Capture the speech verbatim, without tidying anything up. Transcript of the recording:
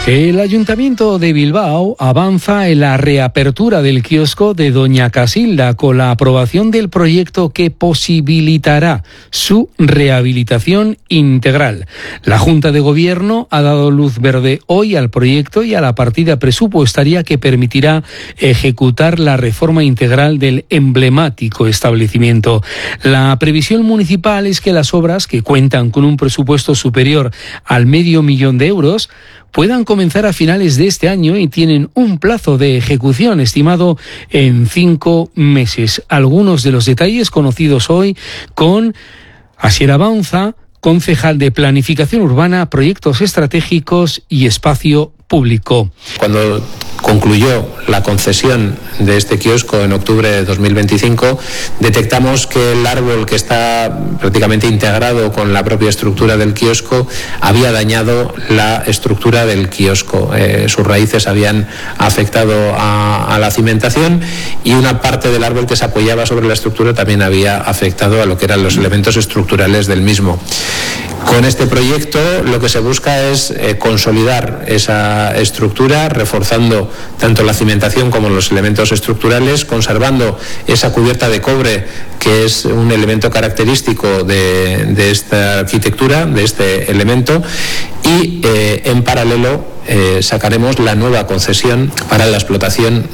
El Ayuntamiento de Bilbao avanza en la reapertura del kiosco de Doña Casilda con la aprobación del proyecto que posibilitará su rehabilitación integral. La Junta de Gobierno ha dado luz verde hoy al proyecto y a la partida presupuestaria que permitirá ejecutar la reforma integral del emblemático establecimiento. La previsión municipal es que las obras, que cuentan con un presupuesto superior al medio millón de euros, puedan comenzar a finales de este año y tienen un plazo de ejecución estimado en cinco meses. Algunos de los detalles conocidos hoy con Asier Abaunza, concejal de Planificación Urbana, Proyectos Estratégicos y Espacio Público. Cuando concluyó la concesión de este kiosco en octubre de dos mil veinticinco, detectamos que el árbol, que está prácticamente integrado con la propia estructura del kiosco, había dañado la estructura del kiosco. Eh, sus raíces habían afectado a, a la cimentación y una parte del árbol que se apoyaba sobre la estructura también había afectado a lo que eran los elementos estructurales del mismo. Con este proyecto lo que se busca es eh, consolidar esa estructura, reforzando tanto la cimentación como los elementos estructurales, conservando esa cubierta de cobre, que es un elemento característico de, de esta arquitectura, de este elemento, y eh, en paralelo eh, sacaremos la nueva concesión para la explotación